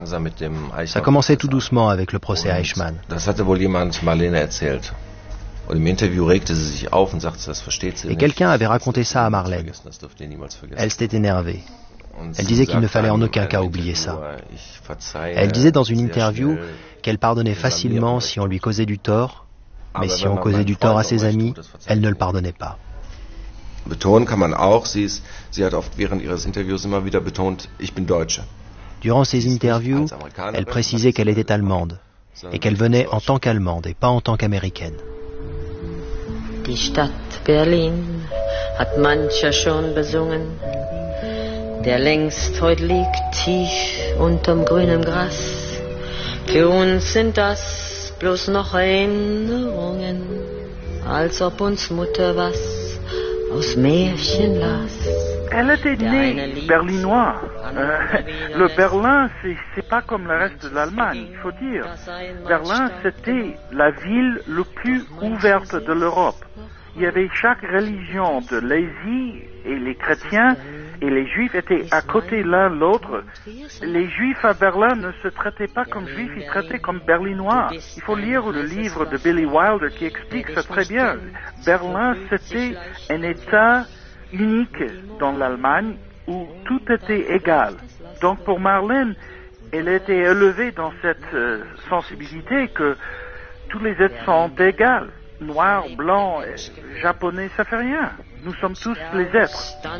Ça commençait tout doucement avec le procès Eichmann. Et quelqu'un avait raconté ça à Marlène. Elle s'était énervée. Elle disait qu'il ne fallait en aucun cas oublier ça. Elle disait dans une interview qu'elle pardonnait facilement si on lui causait du tort, mais si on causait du tort à ses amis, elle ne le pardonnait pas. Betonen kann man auch, sie hat oft während ihres Interviews immer wieder betont, ich bin Deutsche. Durant ses interviews, elle précisait qu'elle était allemande et qu'elle venait en tant qu'allemande et pas en tant qu'américaine. Die Stadt Berlin hat mancher schon besungen, der längst heut liegt tief unterm grünen Gras. Für uns sind das bloß noch Erinnerungen, als ob uns Mutter was aus Märchen las. Elle était née berlinoise. Le Berlin, c'est pas comme le reste de l'Allemagne, il faut dire. Berlin, c'était la ville la plus ouverte de l'Europe. Il y avait chaque religion de l'Asie et les chrétiens et les juifs étaient à côté l'un de l'autre. Les juifs à Berlin ne se traitaient pas comme juifs, ils traitaient comme berlinois. Il faut lire le livre de Billy Wilder qui explique ça très bien. Berlin, c'était un État unique dans l'Allemagne où tout était égal. Donc pour Marlène, elle était élevée dans cette sensibilité que tous les êtres sont égaux. Noir, blanc, japonais, ça fait rien. Nous sommes tous les êtres.